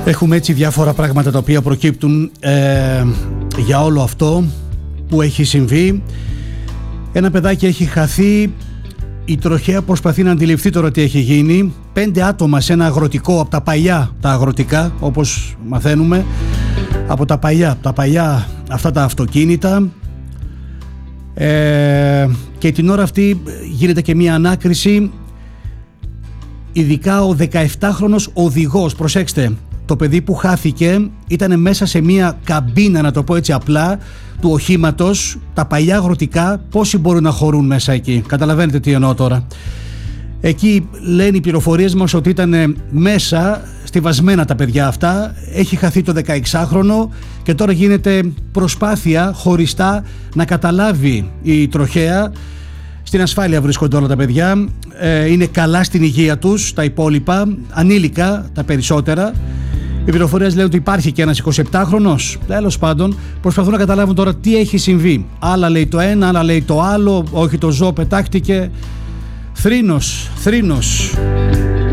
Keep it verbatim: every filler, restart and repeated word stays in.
Έχουμε έτσι διάφορα πράγματα τα οποία προκύπτουν ε, για όλο αυτό που έχει συμβεί. Ένα παιδάκι έχει χαθεί. Η τροχέα προσπαθεί να αντιληφθεί τώρα τι έχει γίνει. Πέντε άτομα σε ένα αγροτικό, από τα παλιά τα αγροτικά, όπως μαθαίνουμε, από τα παλιά, τα παλιά αυτά τα αυτοκίνητα. Ε, και την ώρα αυτή γίνεται και μια ανάκριση. Ειδικά ο δεκαεπτάχρονος οδηγός, προσέξτε, το παιδί που χάθηκε ήταν μέσα σε μια καμπίνα, να το πω έτσι απλά, του οχήματος. Τα παλιά αγροτικά πόσοι μπορούν να χωρούν μέσα εκεί? Καταλαβαίνετε τι εννοώ τώρα. Εκεί λένε οι πληροφορίες μας ότι ήταν μέσα στιβασμένα τα παιδιά αυτά. Έχει χαθεί το δεκαεξάχρονο και τώρα γίνεται προσπάθεια χωριστά να καταλάβει η τροχέα. Στην ασφάλεια βρίσκονται όλα τα παιδιά, ε, είναι καλά στην υγεία τους, τα υπόλοιπα, ανήλικα τα περισσότερα. Οι πληροφορίες λένε ότι υπάρχει και ένας εικοσιεπτάχρονος. Τέλος πάντων, προσπαθούν να καταλάβουν τώρα τι έχει συμβεί. Άλλα λέει το ένα, άλλα λέει το άλλο. Όχι, το ζώο πετάχτηκε. Θρήνος, θρήνος.